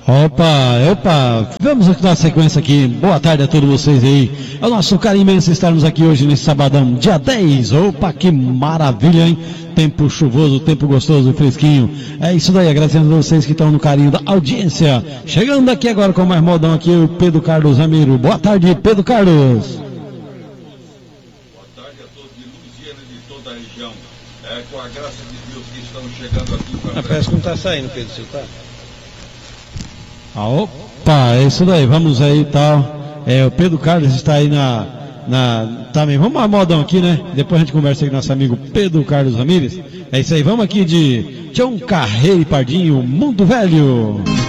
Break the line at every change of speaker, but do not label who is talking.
Opa, vamos dar uma sequência aqui. Boa tarde a todos vocês aí. É o nosso carinho imenso estarmos aqui hoje nesse sabadão, dia 10. Opa, que maravilha, hein? Tempo chuvoso, tempo gostoso, fresquinho. É isso daí, agradecendo a vocês que estão no carinho da audiência. Chegando aqui agora com mais modão aqui, o Pedro Carlos Ramiro. Boa tarde, Pedro Carlos.
Boa tarde a todos de Luziana e de toda a região. Com a graça de Deus que estão chegando aqui para...
Parece que não está saindo, Pedro, você tá?
Opa, é isso daí, vamos aí e tal. O Pedro Carlos está aí também. Vamos a modão aqui, né? Depois a gente conversa aí com nosso amigo Pedro Carlos Ramírez. É isso aí, vamos aqui de Tião Carreiro e Pardinho, Mundo Velho.